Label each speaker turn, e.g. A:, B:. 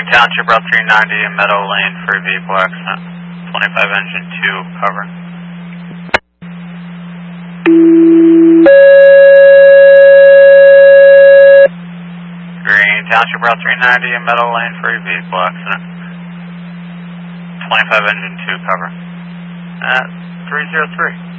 A: Green Township Route 390 in Meadow Lane for a vehicle accident. 25 engine 2, cover. Green Township Route 390 in Meadow Lane for a vehicle accident. 25 engine 2, cover. At 303.